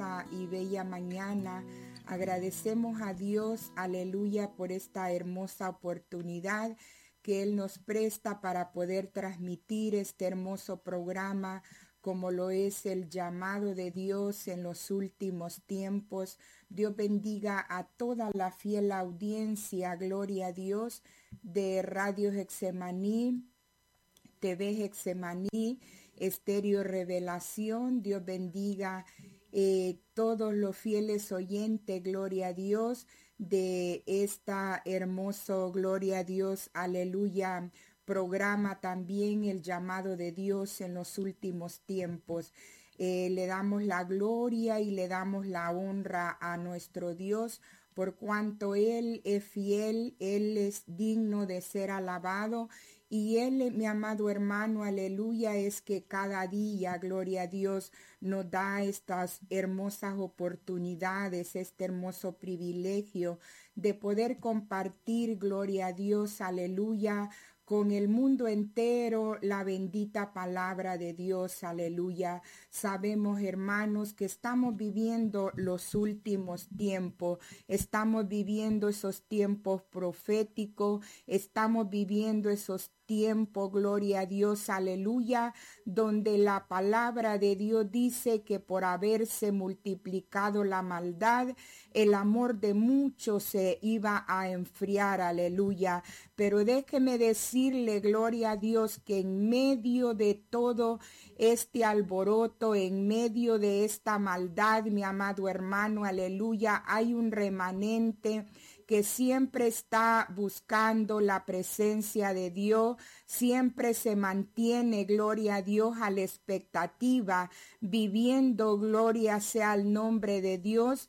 hermosa y bella mañana. Agradecemos a Dios, aleluya, por esta hermosa oportunidad que Él nos presta para poder transmitir este hermoso programa, como lo es el llamado de Dios en los últimos tiempos. Dios bendiga a toda la fiel audiencia, gloria a Dios, de Radio Getsemaní, TV Getsemaní, Estéreo Revelación. Dios bendiga todos los fieles oyentes, gloria a Dios, de esta hermoso, gloria a Dios, aleluya, programa también el llamado de Dios en los últimos tiempos. Le damos la gloria y le damos la honra a nuestro Dios, por cuanto Él es fiel, Él es digno de ser alabado. Y Él, mi amado hermano, aleluya, es que cada día, gloria a Dios, nos da estas hermosas oportunidades, este hermoso privilegio de poder compartir, gloria a Dios, aleluya, con el mundo entero la bendita palabra de Dios, aleluya. Sabemos, hermanos, que estamos viviendo los últimos tiempos, estamos viviendo esos tiempos proféticos, estamos viviendo esos tiempo, gloria a Dios, aleluya, donde la palabra de Dios dice que por haberse multiplicado la maldad, el amor de muchos se iba a enfriar, aleluya. Pero déjeme decirle, gloria a Dios, que en medio de todo este alboroto, en medio de esta maldad, mi amado hermano, aleluya, hay un remanente que siempre está buscando la presencia de Dios, siempre se mantiene, gloria a Dios, a la expectativa, viviendo, gloria sea el nombre de Dios,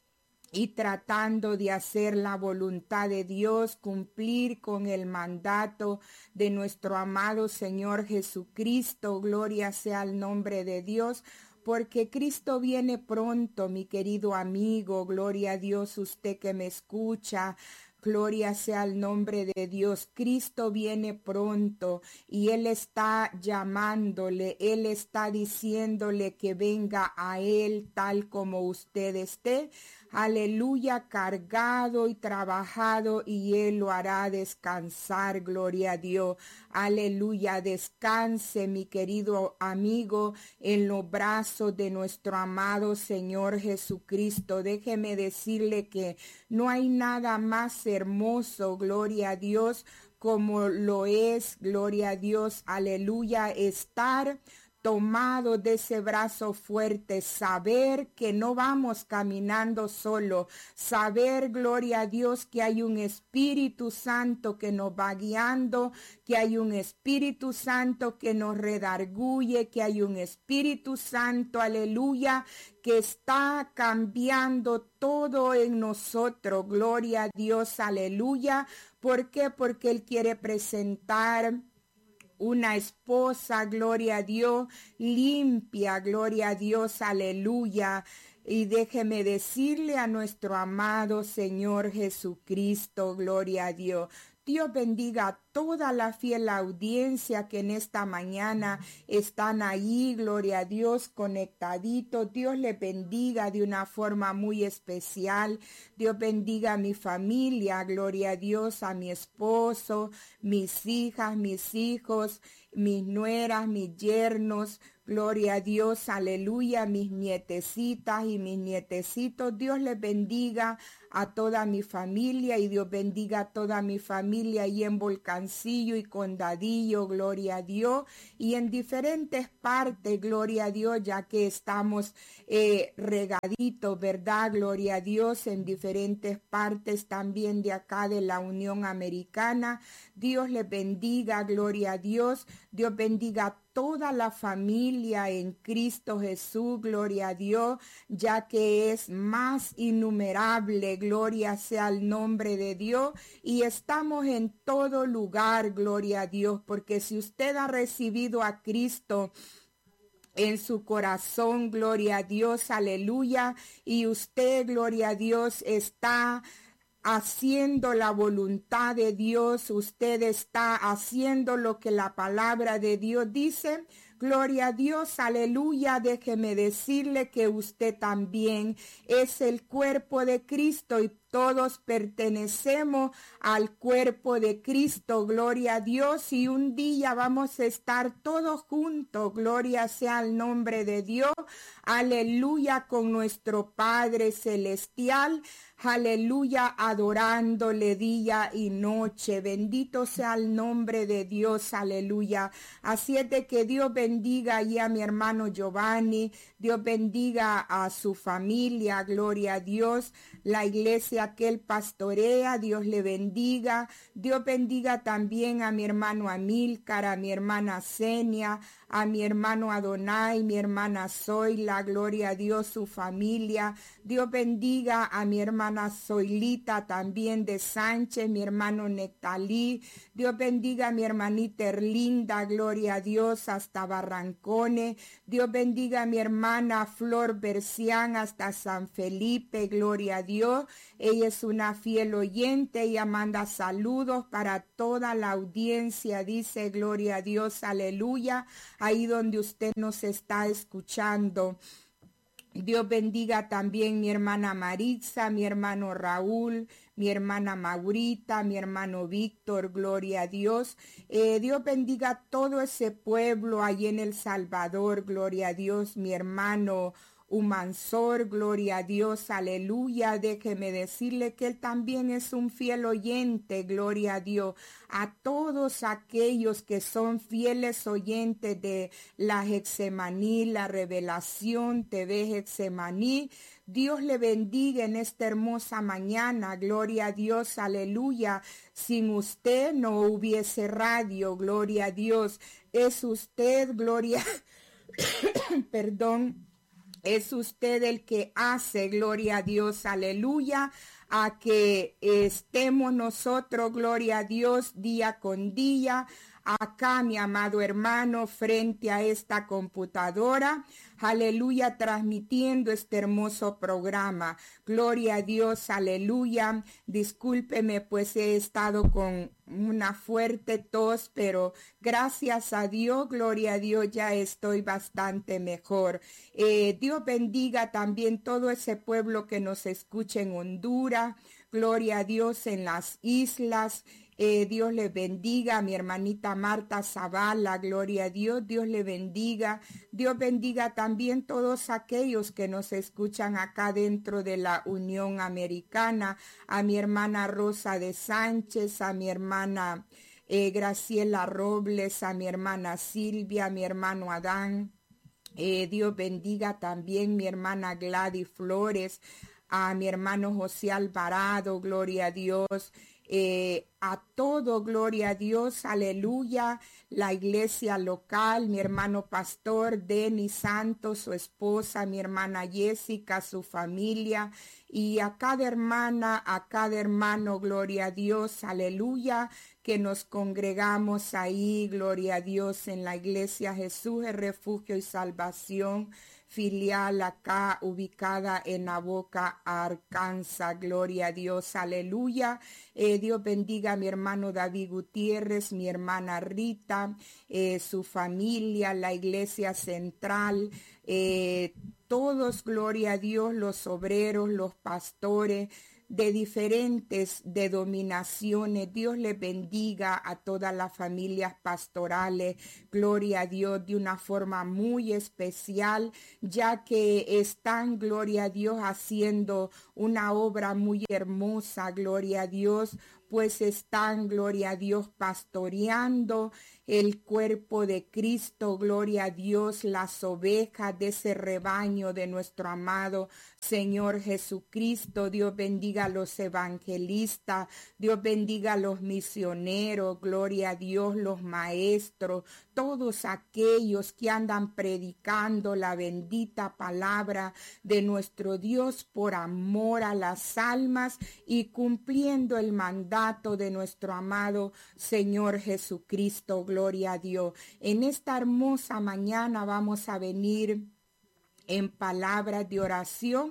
y tratando de hacer la voluntad de Dios, cumplir con el mandato de nuestro amado Señor Jesucristo, gloria sea el nombre de Dios. Porque Cristo viene pronto, mi querido amigo, gloria a Dios, usted que me escucha, gloria sea el nombre de Dios. Cristo viene pronto y Él está llamándole, Él está diciéndole que venga a Él tal como usted esté. Aleluya, cargado y trabajado, y Él lo hará descansar, gloria a Dios. Aleluya, descanse, mi querido amigo, en los brazos de nuestro amado Señor Jesucristo. Déjeme decirle que no hay nada más hermoso, gloria a Dios, como lo es, gloria a Dios, aleluya, estar tomado de ese brazo fuerte, saber que no vamos caminando solo, saber, gloria a Dios, que hay un Espíritu Santo que nos va guiando, que hay un Espíritu Santo que nos redarguye, que hay un Espíritu Santo, aleluya, que está cambiando todo en nosotros, gloria a Dios, aleluya. ¿Por qué? Porque Él quiere presentar una esposa, gloria a Dios, limpia, gloria a Dios, aleluya. Y déjeme decirle a nuestro amado Señor Jesucristo, gloria a Dios. Dios bendiga a toda la fiel audiencia que en esta mañana están ahí, gloria a Dios, conectaditos. Dios les bendiga de una forma muy especial. Dios bendiga a mi familia, gloria a Dios, a mi esposo, mis hijas, mis hijos, mis nueras, mis yernos. Gloria a Dios, aleluya, mis nietecitas y mis nietecitos. Dios les bendiga a toda mi familia y Dios bendiga a toda mi familia ahí en Volcancillo y Condadillo, gloria a Dios, y en diferentes partes, gloria a Dios, ya que estamos regaditos, ¿verdad? Gloria a Dios, en diferentes partes también de acá de la Unión Americana. Dios les bendiga, gloria a Dios. Dios bendiga a toda la familia en Cristo Jesús, gloria a Dios, ya que es más innumerable, gloria sea el nombre de Dios, y estamos en todo lugar, gloria a Dios, porque si usted ha recibido a Cristo en su corazón, gloria a Dios, aleluya, y usted, gloria a Dios, está haciendo la voluntad de Dios, usted está haciendo lo que la palabra de Dios dice, Gloria a Dios, aleluya. Déjeme decirle que usted también es el cuerpo de Cristo y todos pertenecemos al cuerpo de Cristo, gloria a Dios, y un día vamos a estar todos juntos, gloria sea el nombre de Dios, aleluya, con nuestro Padre Celestial, aleluya, adorándole día y noche, bendito sea el nombre de Dios, aleluya. Así es de que Dios bendiga ahí a mi hermano Giovanni, Dios bendiga a su familia, gloria a Dios, la iglesia que él pastorea, Dios le bendiga. Dios bendiga también a mi hermano Amílcar, a mi hermana Senia, a mi hermano Adonai, mi hermana Zoila, gloria a Dios, su familia. Dios bendiga a mi hermana Zoilita también de Sánchez, mi hermano Nectalí. Dios bendiga a mi hermanita Erlinda, gloria a Dios, hasta Barrancones. Dios bendiga a mi hermana Flor Bercián hasta San Felipe, gloria a Dios. Ella es una fiel oyente, ella manda saludos para toda la audiencia, dice gloria a Dios, aleluya, ahí donde usted nos está escuchando. Dios bendiga también mi hermana Maritza, mi hermano Raúl, mi hermana Maurita, mi hermano Víctor, gloria a Dios. Dios bendiga todo ese pueblo ahí en El Salvador, gloria a Dios, mi hermano Humansor, gloria a Dios, aleluya. Déjeme decirle que él también es un fiel oyente, gloria a Dios. A todos aquellos que son fieles oyentes de la Getsemaní, la Revelación TV Getsemaní, Dios le bendiga en esta hermosa mañana, gloria a Dios, aleluya. Sin usted no hubiese radio, gloria a Dios. Es usted, gloria, perdón. Es usted el que hace, gloria a Dios, aleluya, a que estemos nosotros, gloria a Dios, día con día, acá, mi amado hermano, frente a esta computadora, aleluya, transmitiendo este hermoso programa. Gloria a Dios, aleluya. Discúlpeme, pues he estado con una fuerte tos, pero gracias a Dios, gloria a Dios, ya estoy bastante mejor. Dios bendiga también todo ese pueblo que nos escucha en Honduras, gloria a Dios en las islas. Dios le bendiga a mi hermanita Marta Zavala, gloria a Dios, Dios le bendiga. Dios bendiga también todos aquellos que nos escuchan acá dentro de la Unión Americana, a mi hermana Rosa de Sánchez, a mi hermana Graciela Robles, a mi hermana Silvia, a mi hermano Adán. Dios bendiga también mi hermana Gladys Flores, a mi hermano José Alvarado, gloria a Dios. A todo, gloria a Dios, aleluya, la iglesia local, mi hermano pastor Denis Santos, su esposa, mi hermana Jessica, su familia, y a cada hermana, a cada hermano, gloria a Dios, aleluya, que nos congregamos ahí, gloria a Dios, en la iglesia Jesús es refugio y salvación, filial acá ubicada en Avoca, Arkansas, gloria a Dios, aleluya. Dios bendiga a mi hermano David Gutiérrez, mi hermana Rita, su familia, la iglesia central, todos, gloria a Dios, los obreros, los pastores de diferentes denominaciones. Dios les bendiga a todas las familias pastorales, gloria a Dios, de una forma muy especial, ya que están, gloria a Dios, haciendo una obra muy hermosa, gloria a Dios, pues están, gloria a Dios, pastoreando el cuerpo de Cristo, gloria a Dios, las ovejas de ese rebaño de nuestro amado Señor Jesucristo. Dios bendiga a los evangelistas, Dios bendiga a los misioneros, gloria a Dios, los maestros, todos aquellos que andan predicando la bendita palabra de nuestro Dios por amor a las almas y cumpliendo el mandato de nuestro amado Señor Jesucristo, gloria a Dios. En esta hermosa mañana vamos a venir en palabras de oración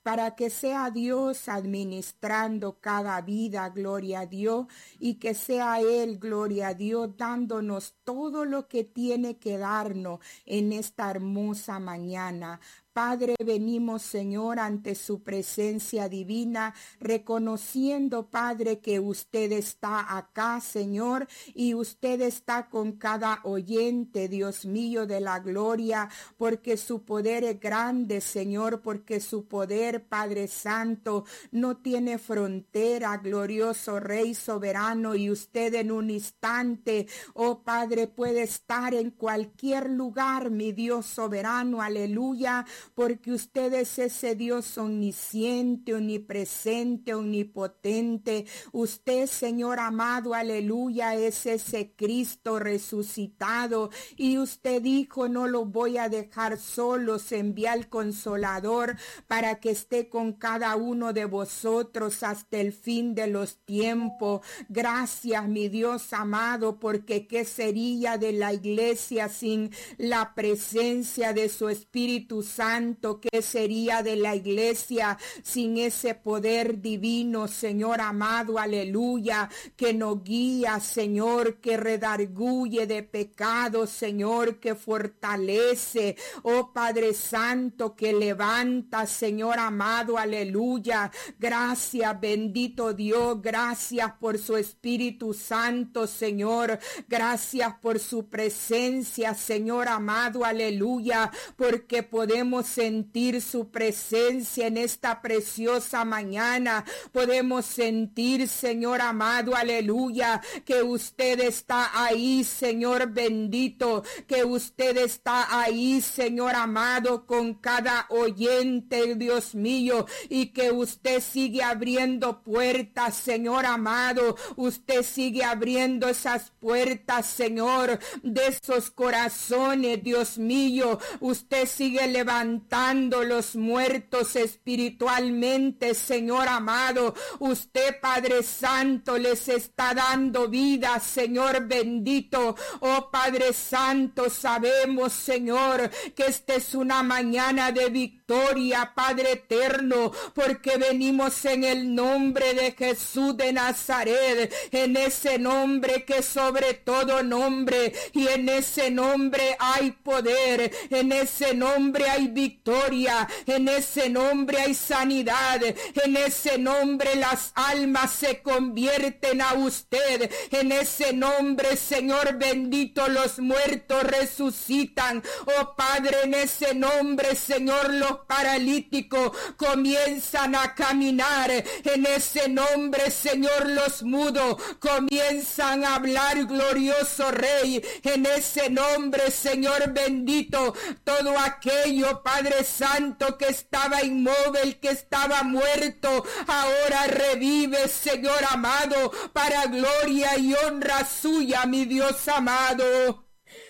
para que sea Dios administrando cada vida, gloria a Dios, y que sea Él, gloria a Dios, dándonos todo lo que tiene que darnos en esta hermosa mañana. Padre, venimos, Señor, ante su presencia divina, reconociendo, Padre, que usted está acá, Señor, y usted está con cada oyente, Dios mío, de la gloria, porque su poder es grande, Señor, porque su poder, Padre Santo, no tiene frontera, glorioso Rey soberano, y usted en un instante, oh Padre, puede estar en cualquier lugar, mi Dios soberano, aleluya, porque usted es ese Dios omnisciente, omnipresente, omnipotente. Usted, Señor amado, aleluya, es ese Cristo resucitado. Y usted dijo, no lo voy a dejar solos, envía al Consolador para que esté con cada uno de vosotros hasta el fin de los tiempos. Gracias, mi Dios amado, porque ¿qué sería de la iglesia sin la presencia de su Espíritu Santo? ¿Qué sería de la iglesia sin ese poder divino, Señor amado, aleluya, que nos guía, Señor, que redarguye de pecado, Señor, que fortalece, oh Padre Santo, que levanta, Señor amado, aleluya? Gracias, bendito Dios, gracias por su Espíritu Santo, Señor, gracias por su presencia, Señor amado, aleluya, porque podemos sentir su presencia en esta preciosa mañana. Podemos sentir, Señor amado, aleluya, que usted está ahí, Señor bendito, que usted está ahí, Señor amado, con cada oyente, Dios mío, y que usted sigue abriendo puertas, Señor amado. Usted sigue abriendo esas puertas, Señor, de esos corazones, Dios mío. Usted sigue levantando los muertos espiritualmente, Señor amado. Usted, Padre Santo, les está dando vida, Señor bendito. Oh Padre Santo, sabemos, Señor, que esta es una mañana de victoria, Padre eterno, porque venimos en el nombre de Jesús de Nazaret, en ese nombre que sobre todo nombre, y en ese nombre hay poder, en ese nombre hay victoria, en ese nombre hay sanidad, en ese nombre las almas se convierten a usted, en ese nombre, Señor bendito, los muertos resucitan. Oh Padre, en ese nombre, Señor, los paralíticos comienzan a caminar, en ese nombre, Señor, los mudos comienzan a hablar, glorioso Rey, en ese nombre, Señor bendito, todo aquello, Padre Santo, que estaba inmóvil, que estaba muerto, ahora revive, Señor amado, para gloria y honra suya, mi Dios amado.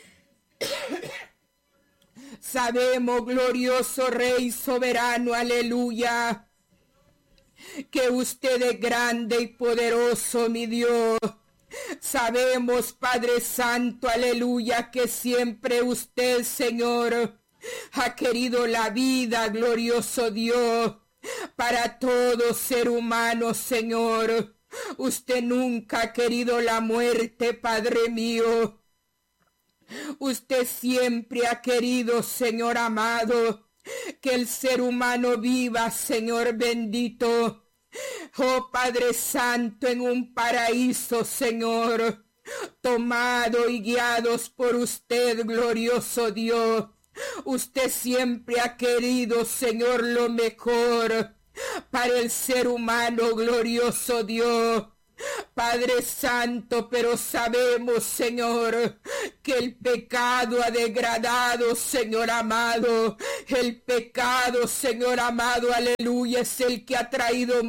Sabemos, glorioso Rey soberano, aleluya, que usted es grande y poderoso, mi Dios. Sabemos, Padre Santo, aleluya, que siempre usted, Señor, ha querido la vida, glorioso Dios, para todo ser humano, Señor. Usted nunca ha querido la muerte, Padre mío. Usted siempre ha querido, Señor amado, que el ser humano viva, Señor bendito. Oh Padre Santo, en un paraíso, Señor, tomado y guiados por usted, glorioso Dios. Usted siempre ha querido, Señor, lo mejor para el ser humano, glorioso Dios. Padre Santo, pero sabemos, Señor, que el pecado ha degradado, Señor amado. El pecado, Señor amado, aleluya, es el que ha traído